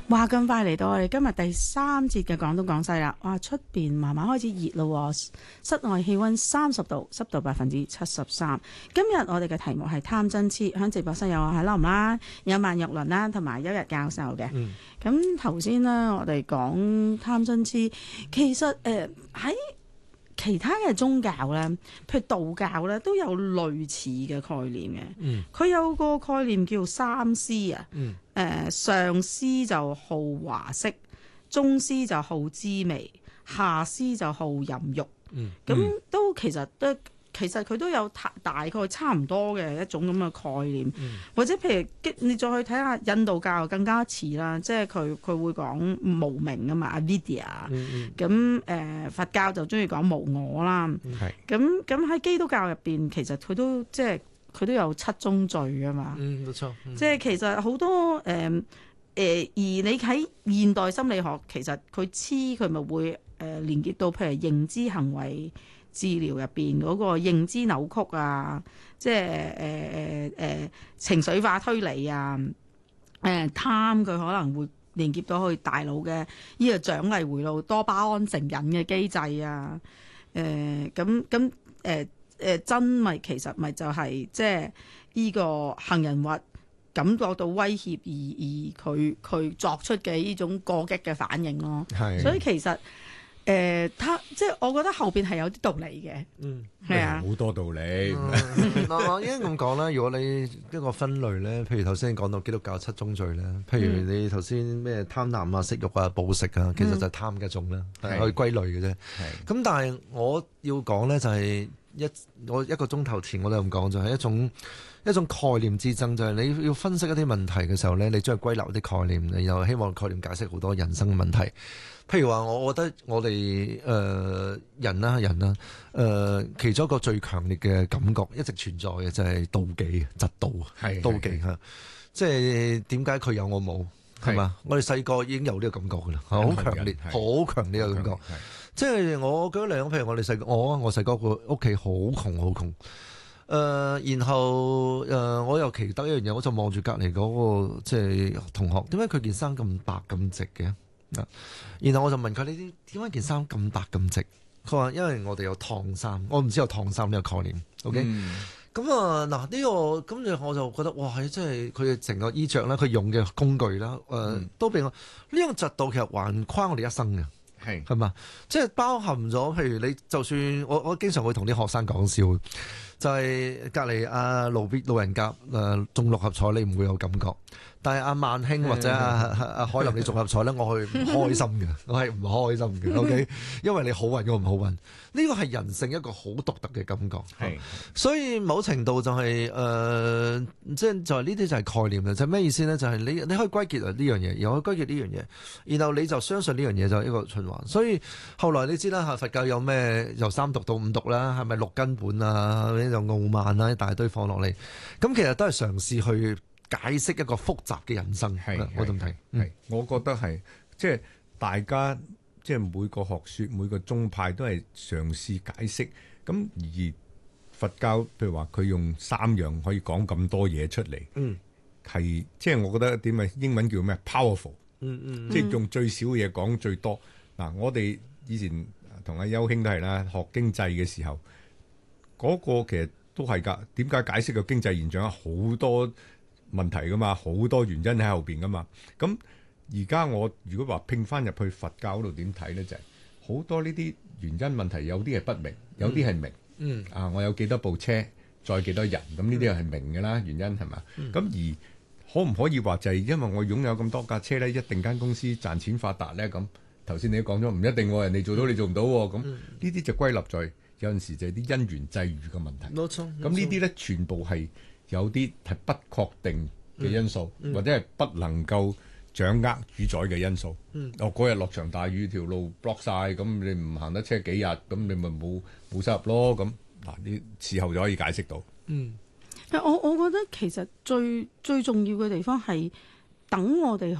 話咁快嚟到我哋今日第3節嘅廣東廣西啦，哇！出邊慢慢開始熱咯，室外氣溫30度，濕度73%。今日我哋嘅題目係貪真痴，響直播室有我係林啦，有萬玉麟啦，同埋邱日教授嘅。咁頭先呢，我哋講貪真痴，其實喺其他嘅宗教咧，譬如道教咧，都有類似嘅概念嘅。佢有個概念叫三司啊。上司就好華飾，中司就好滋味，下司就好淫欲。咁都其實佢都有大概差唔多嘅一種咁嘅概念。或者譬如你再去睇下印度教更加似啦，即係佢會講無明啊嘛 avidya。咁佛教就中意講無我啦。咁喺基督教入邊，其實佢都即係。佢都有7宗罪㗎嘛， 冇錯。 即係其實好多而你喺現代心理學，其實佢佢咪會連結到譬如認知行為治療入邊嗰個認知扭曲啊，即係情緒化推理啊，貪佢可能會連結到去大腦嘅呢個獎勵回路多巴胺成癮嘅機制啊，真咪其實咪就係即係呢個杏仁核感覺到威脅而佢作出嘅呢種過激嘅反應咯。所以其實即係我覺得後邊係有啲道理嘅。係啊， 好多道理。 我應該咁講啦，如果你一個分類咧，譬如頭先講到基督教7宗罪咧，譬如你頭先咩貪婪啊、色欲啊、暴食啊，其實就係貪嘅一種啦，係可以歸類嘅啫。咁但係我要講咧就係。我一個鐘頭前我都咁講，就係一種概念之爭，就係你要分析一啲問題嘅時候呢，你將佢歸納啲概念，你又希望概念解釋好多人生嘅問題。譬如話，我覺得我哋人啦，其中一個最強烈嘅感覺一直存在嘅就係妒忌、嫉妒、妒忌嚇。即係點解佢有我冇？係嘛？我哋細個已經有呢個感覺㗎啦，好強烈，好強烈嘅感覺。即係我舉例，譬如我哋我細個個屋企好窮，然後我又奇得一樣嘢，我就望住隔離嗰個即係同學，點解佢件衫咁白咁直嘅？然後我就問佢：你點解件衫咁白咁直？佢話：因為我哋有燙衫，我唔知有燙衫呢個概念。OK，咁嗱呢個咁我就覺得哇，即係佢成個衣着啦，佢用嘅工具啦，都俾我呢種嫉妒其實橫跨我哋一生嘅。係嘛？即係包含咗，譬如你就算我經常會同啲學生講笑，就係隔離路人甲中6合彩，你唔會有感覺。但係阿萬興或者阿海林你中合彩咧，我係唔開心嘅，我係唔開心嘅。OK， 因為你好運，我唔好運。呢個係人性一個好獨特嘅感覺。所以某程度就係即係就係呢啲就係概念啦。就係咩意思咧？就係你可以歸結呢樣嘢，又可以歸結呢樣嘢，然後你就相信呢樣嘢就係一個循環。所以後來你知啦，佛教有咩由3毒到5毒啦，係咪6根本啊？就傲慢啊，一大堆放落嚟。咁其實都係嘗試去解釋一個複雜嘅人生，我咁睇。 我覺得係即係大家即係每個學說、每個宗派都係嘗試解釋。咁而佛教譬如話佢用3樣可以講咁多嘢出嚟，係即係我覺得點啊？英文叫咩 ？powerful，即係用最少嘅嘢講最多。嗱，我哋以前同阿邱兄都係啦，學經濟嘅時候，嗰個其實都係㗎。點解解釋個經濟現象好多問題噶嘛，好多原因喺後邊噶嘛。咁而家我如果話拼翻入去佛教嗰度點睇咧，就係好多呢啲原因問題，有啲係不明，有啲係明。我有幾多部車，載幾多人，咁呢啲係明嘅啦，原因係嘛？咁而可唔可以話就係因為我擁有咁多架車咧，一定間公司賺錢發達咧？咁頭先你都講咗唔一定，人哋做到你做唔到，咁呢啲就歸納在有陣時就係啲因緣際遇嘅問題。 冇錯。 咁呢啲咧全部係有啲係不確定嘅因素，或者係不能夠掌握主宰嘅因素。嗰日落場大雨，條路 block 晒，咁你唔行得車幾日，咁你咪冇收入咯。咁嗱，你事後就可以解釋到。 我覺得其實最重要嘅地方係等我哋